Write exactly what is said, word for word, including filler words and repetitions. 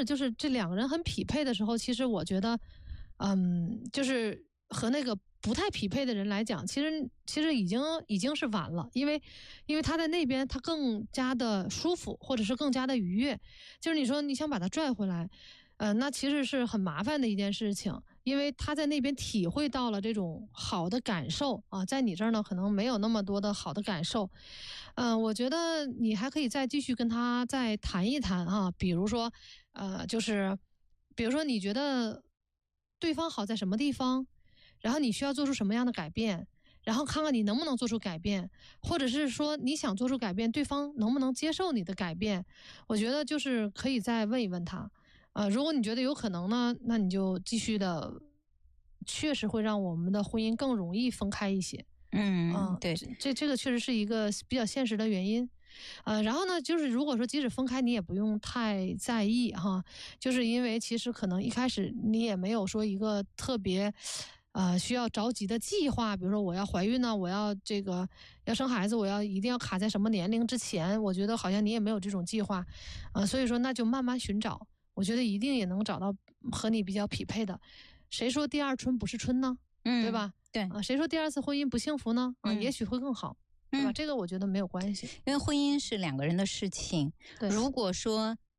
是就是这两个人很匹配的时候，其实我觉得，嗯，就是和那个不太匹配的人来讲，其实其实已经已经是晚了，因为因为他在那边他更加的舒服，或者是更加的愉悦。就是你说你想把他拽回来，呃，那其实是很麻烦的一件事情，因为他在那边体会到了这种好的感受啊，在你这儿呢可能没有那么多的好的感受。嗯、呃，我觉得你还可以再继续跟他再谈一谈啊，比如说，呃，就是比如说你觉得对方好在什么地方，然后你需要做出什么样的改变，然后看看你能不能做出改变，或者是说你想做出改变，对方能不能接受你的改变。我觉得就是可以再问一问他。呃，如果你觉得有可能呢，那你就继续的，确实会让我们的婚姻更容易分开一些。 嗯， 嗯， 对， 这这个确实是一个比较现实的原因。呃，然后呢，就是如果说即使分开，你也不用太在意哈，就是因为其实可能一开始你也没有说一个特别，呃，需要着急的计划，比如说我要怀孕呢，我要这个要生孩子，我要一定要卡在什么年龄之前，我觉得好像你也没有这种计划，呃，所以说那就慢慢寻找，我觉得一定也能找到和你比较匹配的。谁说第二春不是春呢？ 嗯， 对吧？ 对啊，谁说第二次婚姻不幸福呢？啊， 嗯也许会更好，对吧？ 嗯这个我觉得没有关系。 因为婚姻是两个人的事情， 对， 如果说